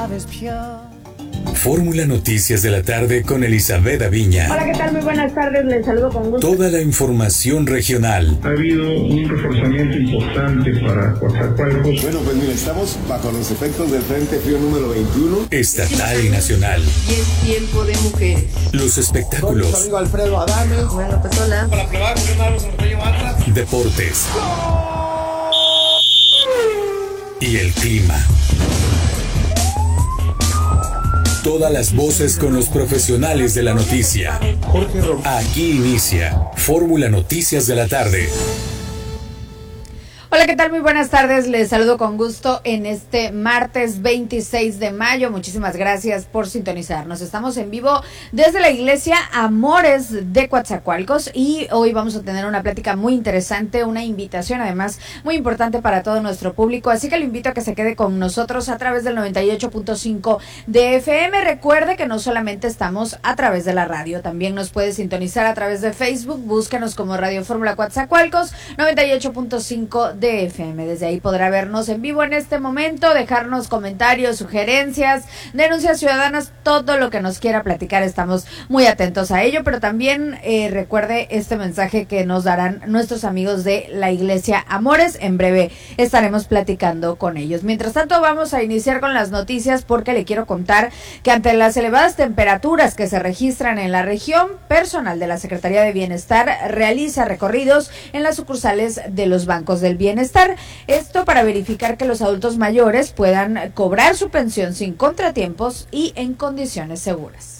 Fórmula Noticias de la tarde con Elizabeth Aviña. Hola, ¿qué tal? Muy buenas tardes, les saludo con gusto. Toda la información regional. Ha habido un reforzamiento importante para Coatzacoalcos. Bueno, pues mira, estamos bajo los efectos del Frente Frío número 21. Estatal y nacional. Y es tiempo de mujeres. Los espectáculos. Con nuestro amigo Alfredo Adame. Bueno, pues hola. Para probar, Deportes. Y el clima. Todas las voces con los profesionales de la noticia. Aquí inicia Fórmula Noticias de la tarde. Hola, ¿qué tal? Muy buenas tardes, les saludo con gusto en este martes 26 de mayo. Muchísimas gracias por sintonizarnos. Estamos en vivo desde la Iglesia Amores de Coatzacoalcos y hoy vamos a tener una plática muy interesante, una invitación además muy importante para todo nuestro público, así que lo invito a que se quede con nosotros a través del 98.5 de FM. Recuerde que no solamente estamos a través de la radio, también nos puede sintonizar a través de Facebook, búscanos como Radio Fórmula Coatzacoalcos 98.5 de FM. Desde ahí podrá vernos en vivo en este momento, dejarnos comentarios, sugerencias, denuncias ciudadanas, todo lo que nos quiera platicar, estamos muy atentos a ello, pero también recuerde este mensaje que nos darán nuestros amigos de la Iglesia Amores. En breve estaremos platicando con ellos. Mientras tanto, vamos a iniciar con las noticias porque le quiero contar que ante las elevadas temperaturas que se registran en la región, personal de la Secretaría de Bienestar realiza recorridos en las sucursales de los bancos del bienestar. Esto para verificar que los adultos mayores puedan cobrar su pensión sin contratiempos y en condiciones seguras.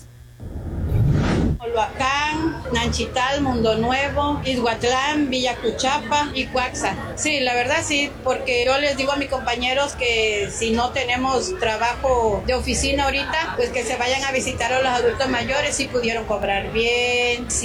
Olhuacán, Nanchital, Mundo Nuevo, Izhuatlán, Villa Cuchapa y Cuaxa. Sí, la verdad sí, porque yo les digo a mis compañeros que si no tenemos trabajo de oficina ahorita, pues que se vayan a visitar a los adultos mayores si pudieron cobrar bien.